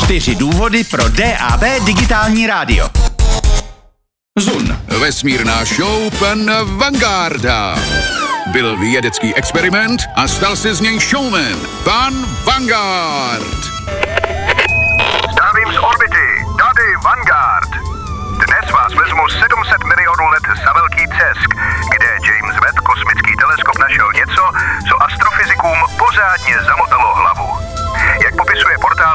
4 důvody pro DAB digitální rádio. Zun. Vesmírná show pan Vangarda. Byl vědecký experiment a stal se z něj showman. Pan Vanguard. Zdravím z orbity, tady Vanguard. Dnes vás vezmu 700 milionů let za velký třesk, kde James Webb kosmický teleskop našel něco, co astrofyzikům pořádně zamotalo